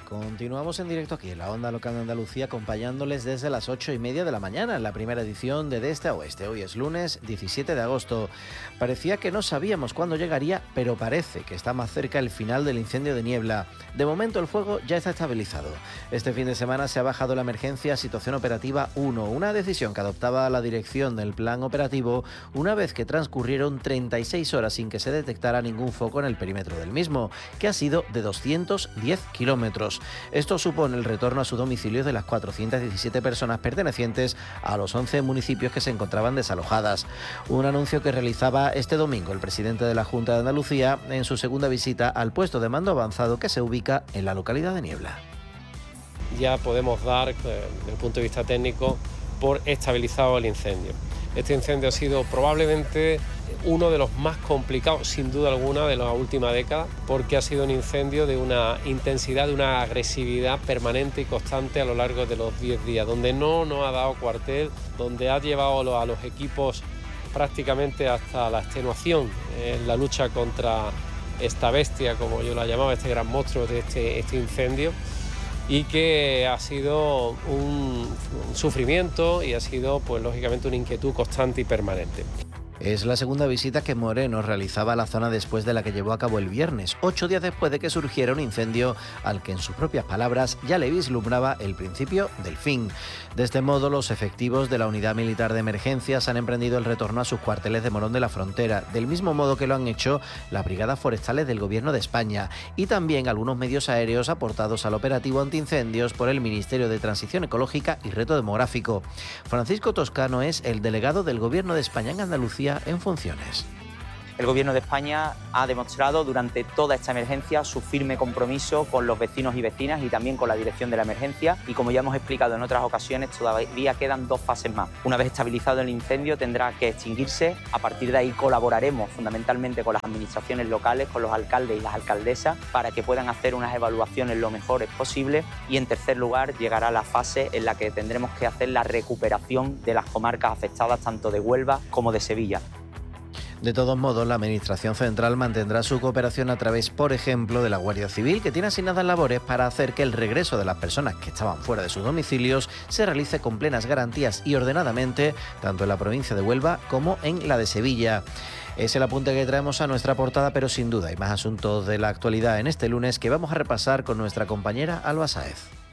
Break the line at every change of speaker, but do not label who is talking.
Continuamos en directo aquí en la Onda Local de Andalucía, acompañándoles desde las 8:30 de la mañana en la primera edición de Este a Oeste. Hoy es lunes 17 de agosto. Parecía que no sabíamos cuándo llegaría, pero parece que está más cerca el final del incendio de Niebla. De momento el fuego ya está estabilizado. Este fin de semana se ha bajado la emergencia a situación operativa 1, una decisión que adoptaba la dirección del plan operativo una vez que transcurrieron 36 horas sin que se detectara ningún foco en el perímetro del mismo, que ha sido de 210 kilómetros. Esto supone el retorno a su domicilio de las 417 personas pertenecientes a los 11 municipios que se encontraban desalojadas. Un anuncio que realizaba este domingo el presidente de la Junta de Andalucía en su segunda visita al puesto de mando avanzado que se ubica en la localidad de Niebla.
Ya podemos dar, desde el punto de vista técnico, por estabilizado el incendio. Este incendio ha sido probablemente uno de los más complicados, sin duda alguna, de la última década, porque ha sido un incendio de una intensidad, de una agresividad permanente y constante a lo largo de los 10 días, donde no ha dado cuartel, donde ha llevado a los equipos prácticamente hasta la extenuación en la lucha contra esta bestia, como yo la llamaba, este gran monstruo de este incendio, y que ha sido un sufrimiento y ha sido, pues lógicamente, una inquietud constante y permanente.
Es la segunda visita que Moreno realizaba a la zona después de la que llevó a cabo el viernes, 8 días después de que surgiera un incendio al que en sus propias palabras ya le vislumbraba el principio del fin. De este modo, los efectivos de la Unidad Militar de Emergencias han emprendido el retorno a sus cuarteles de Morón de la Frontera, del mismo modo que lo han hecho las brigadas forestales del Gobierno de España y también algunos medios aéreos aportados al operativo antiincendios por el Ministerio de Transición Ecológica y Reto Demográfico. Francisco Toscano es el delegado del Gobierno de España en Andalucía en funciones.
El Gobierno de España ha demostrado durante toda esta emergencia su firme compromiso con los vecinos y vecinas y también con la dirección de la emergencia, y como ya hemos explicado en otras ocasiones, todavía quedan 2 fases más. Una vez estabilizado el incendio tendrá que extinguirse. A partir de ahí colaboraremos fundamentalmente con las administraciones locales, con los alcaldes y las alcaldesas, para que puedan hacer unas evaluaciones lo mejores posible, y en tercer lugar llegará la fase en la que tendremos que hacer la recuperación de las comarcas afectadas tanto de Huelva como de Sevilla.
De todos modos, la Administración Central mantendrá su cooperación a través, por ejemplo, de la Guardia Civil, que tiene asignadas labores para hacer que el regreso de las personas que estaban fuera de sus domicilios se realice con plenas garantías y ordenadamente, tanto en la provincia de Huelva como en la de Sevilla. Es el apunte que traemos a nuestra portada, pero sin duda hay más asuntos de la actualidad en este lunes que vamos a repasar con nuestra compañera Alba Sáez.